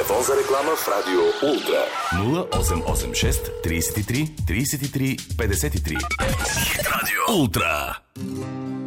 Телефон за реклама в Радио Ултра 0886 33 33 53. Радио Ултра.